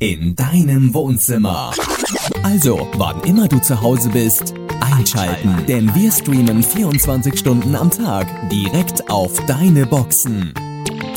in deinem Wohnzimmer. Also, wann immer du zu Hause bist, einschalten, denn wir streamen 24 Stunden am Tag direkt auf deine Boxen.